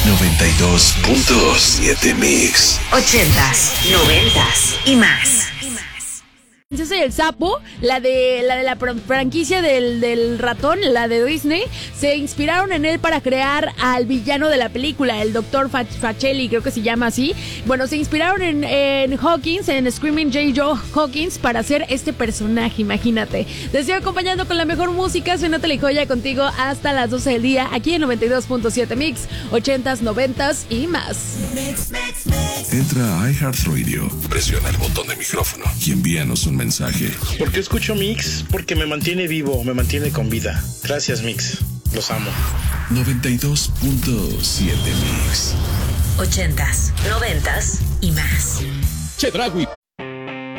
92.7 Mix. 80s, 90s y más. Yo soy el sapo, la de la franquicia del ratón, la de Disney, se inspiraron en él para crear al villano de la película, el Dr. Fachelli, creo que se llama así. Bueno, se inspiraron en Hawkins, en Screaming Jay Joe Hawkins, para hacer este personaje, imagínate. Te estoy acompañando con la mejor música, soy Natalie Joya, contigo hasta las 12 del día, aquí en 92.7 Mix, 80s, 90s y más. Entra a iHeartRadio, presiona el botón de micrófono y envíanos un mensaje. ¿Por qué escucho Mix? Porque me mantiene vivo, me mantiene con vida. Gracias, Mix. Los amo. 92.7 Mix. 80s, 90s y más. Chedraui